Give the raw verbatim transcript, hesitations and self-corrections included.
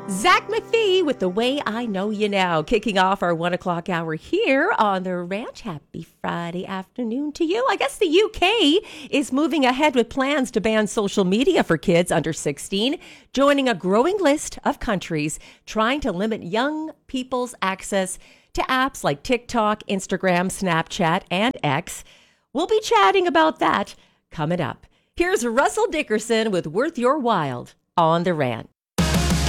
Zach McPhee with The Way I Know You Now, kicking off our one o'clock hour here on the ranch. Happy Friday afternoon to you. I guess the U K is moving ahead with plans to ban social media for kids under sixteen, joining a growing list of countries trying to limit young people's access to apps like TikTok, Instagram, Snapchat, and X. We'll be chatting about that coming up. Here's Russell Dickerson with Worth Your While on the Rant.